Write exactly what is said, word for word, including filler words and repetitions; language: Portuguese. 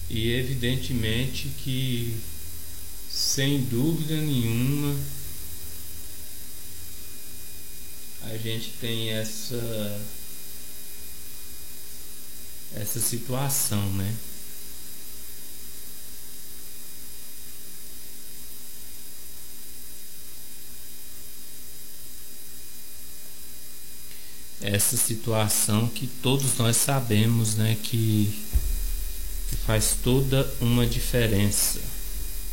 E evidentemente que, sem dúvida nenhuma, a gente tem essa essa situação, né? Essa situação que todos nós sabemos, né, que, que faz toda uma diferença.